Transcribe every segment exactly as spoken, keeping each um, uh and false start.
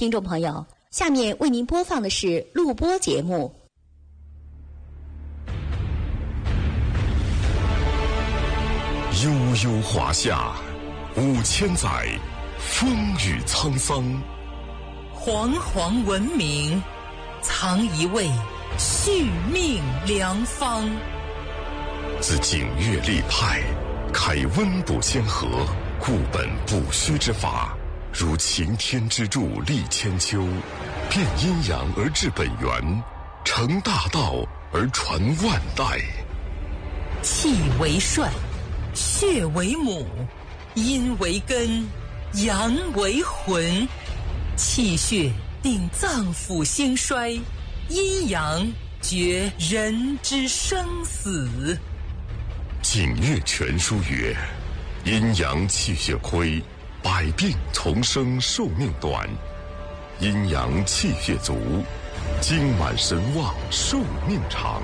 听众朋友，下面为您播放的是录播节目。 悠悠华夏，五千载，风雨沧桑。 煌煌文明，藏一位续命良方。 自景岳立派，开温补先河，固本补虚之法，如擎天之柱立千秋，变阴阳而治本源，成大道而传万代。 气为帅，血为母，阴为根，阳为魂。气血定脏腑兴衰，阴阳决人之生死。 景岳全书曰：阴阳气血亏，百病丛生，寿命短；阴阳气血足，精满神旺，寿命长。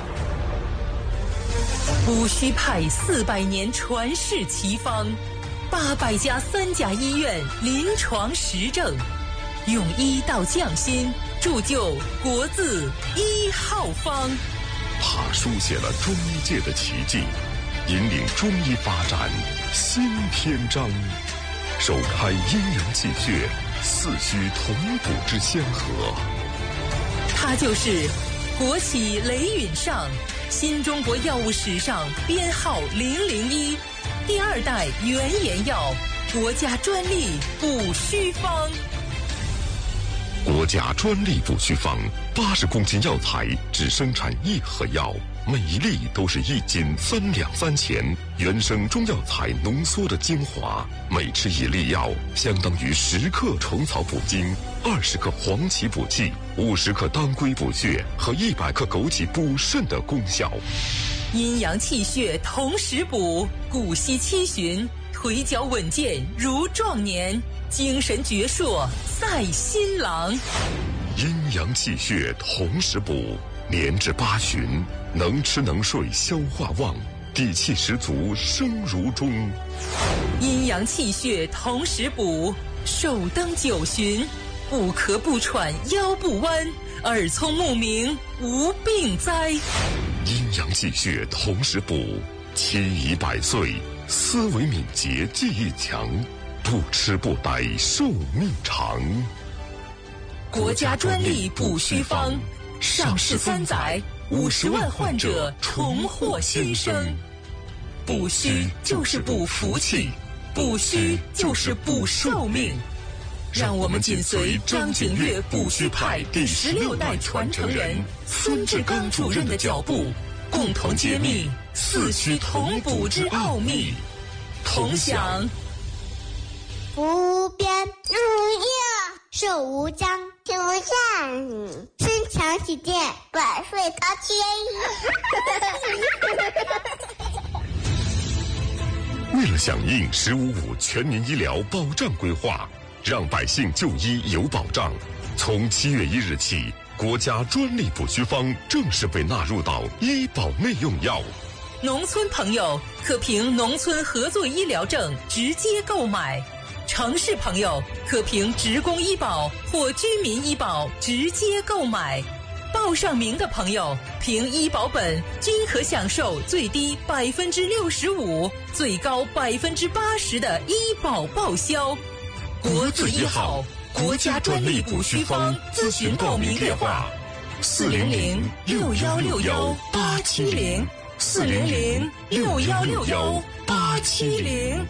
补虚派四百年传世奇方，八百家三甲医院临床实证，用医道匠心，铸就国字一号方。 他书写了中医界的奇迹，引领中医发展新篇章，首开阴阳气血四虚同补之先河。 他就是国企雷允上，新中国药物史上编号零零一，第二代原研药，国家专利补虚方。 国家专利补虚方，八十公斤药材只生产一盒药，每一粒都是一斤三两三钱，原生中药材浓缩的精华，每吃一粒药相当于十克虫草补精，二十克黄芪补气，五十克当归补血和一百克枸杞补肾的功效。 阴阳气血同时补，骨息七旬，腿脚稳健如壮年，精神矍铄赛新郎。 阴阳气血同时补，年至八旬，能吃能睡，消化旺，底气十足，生如钟。 阴阳气血同时补，寿登九旬，不咳不喘，腰不弯，耳聪目明，无病灾。 阴阳气血同时补，妻已百岁，思维敏捷，记忆强，不吃不呆，寿命长。 国家专利补虚方，上市三载，五十万患者重获新生。补虚就是补福气，补虚就是补寿命。让我们紧随张景岳补虚派第十六代传承人孙志刚主任的脚步，共同揭秘四虚同补之奥秘，同享无边无业，寿无疆，天无限，身强体健，百岁高迁。为了响应“十五五”全民医疗保障规划，让百姓就医有保障，从七月一日起，国家专利补虚方正式被纳入到医保内用药。 农村朋友可凭农村合作医疗证直接购买，城市朋友可凭职工医保或居民医保直接购买。报上名的朋友凭医保本均可享受最低百分之六十五、最高百分之八十的医保报销。国字一号，国家专利补虚方，咨询报名电话：四零零六幺六幺八七零，四零零六幺六幺八七零。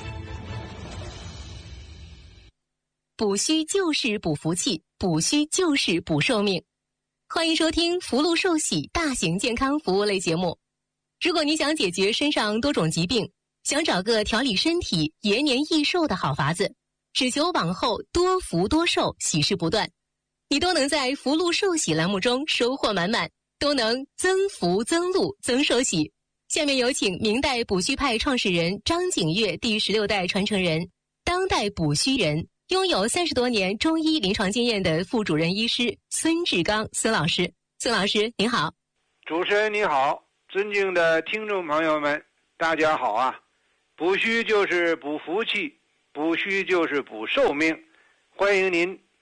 补虚就是补福气，补虚就是补寿命。欢迎收听福禄寿喜大型健康服务类节目。如果你想解决身上多种疾病，想找个调理身体、延年益寿的好法子，只求往后多福多寿，喜事不断，你都能在福禄寿喜栏目中收获满满，都能增福增禄增寿喜。下面有请明代补虚派创始人张景岳第十六代传承人，当代补虚人，拥有三十多年中医临床经验的副主任医师孙志刚孙老师。孙老师您好。 主持人你好，尊敬的听众朋友们大家好啊。补虚就是补福气，补虚就是补寿命，欢迎您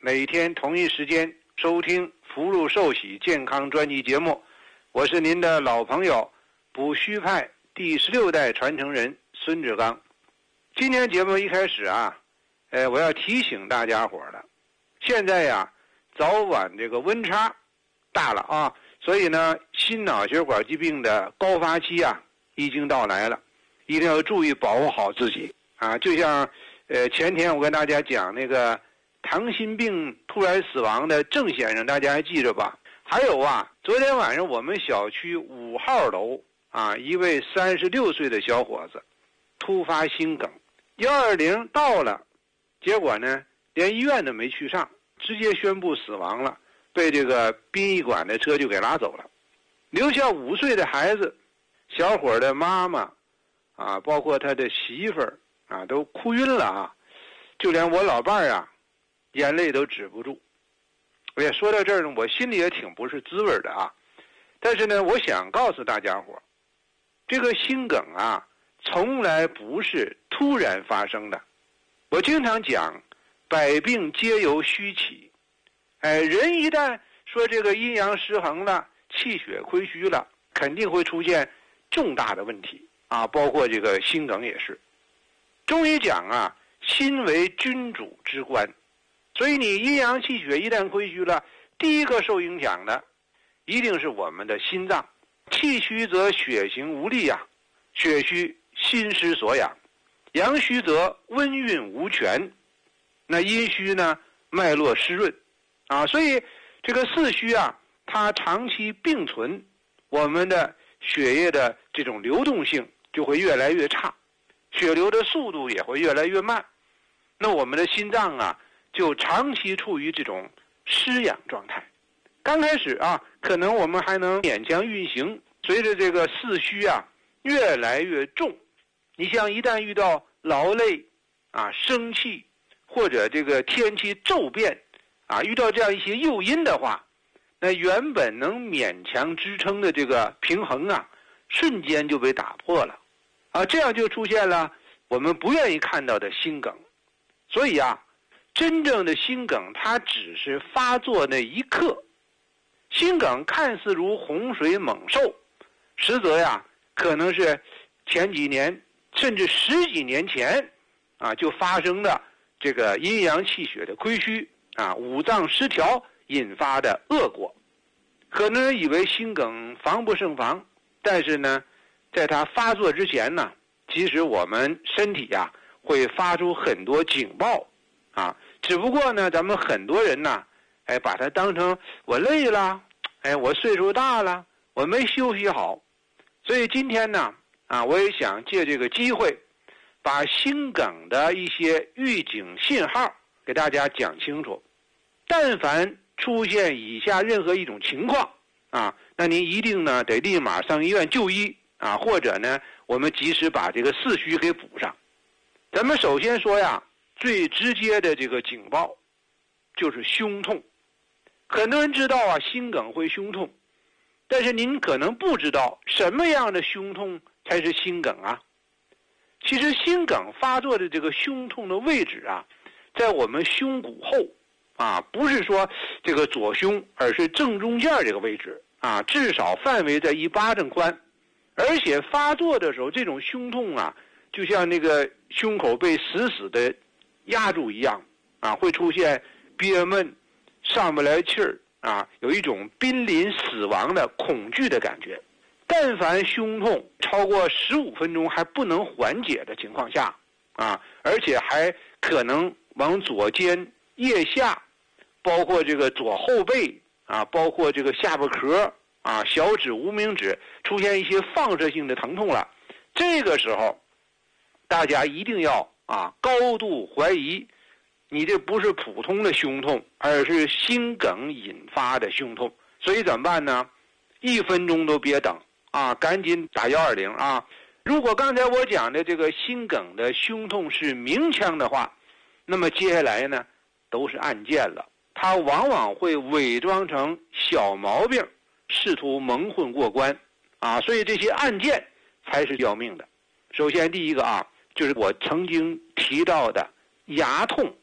每天同一时间收听福禄寿喜健康专辑节目。我是您的老朋友补虚派第十六代传承人孙志刚。今天节目一开始啊，呃，我要提醒大家伙了，现在呀，早晚这个温差大了啊，所以呢，心脑血管疾病的高发期啊，已经到来了，一定要注意保护好自己啊。就像呃前天我跟大家讲那个糖心病突然死亡的郑先生，大家还记着吧？还有啊，昨天晚上我们小区五号楼啊，一位三十六岁的小伙子突发心梗，一二零到了，结果呢连医院都没去上，直接宣布死亡了，被这个殡仪馆的车就给拉走了，留下五岁的孩子，小伙的妈妈啊，包括他的媳妇儿啊，都哭晕了啊，就连我老伴儿啊，眼泪都止不住。哎呀，说到这儿呢，我心里也挺不是滋味的啊。但是呢，我想告诉大家伙，这个心梗啊，从来不是突然发生的。我经常讲，百病皆由虚起。哎，人一旦说这个阴阳失衡了，气血亏虚了，肯定会出现重大的问题啊，包括这个心梗也是。中医讲啊，心为君主之官。所以你阴阳气血一旦亏虚了，第一个受影响的一定是我们的心脏。气虚则血行无力啊，血虚心失所养，阳虚则温运无权，那阴虚呢脉络湿润啊，所以这个四虚啊，它长期并存，我们的血液的这种流动性就会越来越差，血流的速度也会越来越慢，那我们的心脏啊就长期处于这种失养状态。刚开始啊，可能我们还能勉强运行，随着这个四虚啊越来越重，你像一旦遇到劳累啊、生气或者这个天气骤变啊，遇到这样一些诱因的话，那原本能勉强支撑的这个平衡啊，瞬间就被打破了啊，这样就出现了我们不愿意看到的心梗。所以啊，真正的心梗它只是发作那一刻，心梗看似如洪水猛兽，实则呀可能是前几年甚至十几年前啊就发生的这个阴阳气血的亏虚啊，五脏失调引发的恶果。很多人以为心梗防不胜防，但是呢在它发作之前呢，其实我们身体呀会发出很多警报啊，只不过呢，咱们很多人呢，哎，把它当成我累了，哎，我岁数大了，我没休息好，所以今天呢，啊，我也想借这个机会，把心梗的一些预警信号给大家讲清楚。但凡出现以下任何一种情况啊，那您一定呢得立马上医院就医啊，或者呢，我们及时把这个四虚给补上。咱们首先说呀，最直接的这个警报就是胸痛。很多人知道啊，心梗会胸痛，但是您可能不知道什么样的胸痛才是心梗啊。其实心梗发作的这个胸痛的位置啊，在我们胸骨后啊，不是说这个左胸，而是正中间这个位置啊，至少范围在一巴掌宽。而且发作的时候，这种胸痛啊，就像那个胸口被死死的压住一样啊，会出现憋闷、上不来气儿啊，有一种濒临死亡的恐惧的感觉。但凡胸痛超过十五分钟还不能缓解的情况下啊，而且还可能往左肩、腋下，包括这个左后背啊，包括这个下巴壳啊、小指、无名指出现一些放射性的疼痛了，这个时候大家一定要啊高度怀疑，你这不是普通的胸痛，而是心梗引发的胸痛。所以怎么办呢？一分钟都别等啊，赶紧打一二零啊！如果刚才我讲的这个心梗的胸痛是明枪的话，那么接下来呢都是案件了，它往往会伪装成小毛病，试图蒙混过关啊，所以这些案件才是要命的。首先第一个啊，就是我曾经提到的牙痛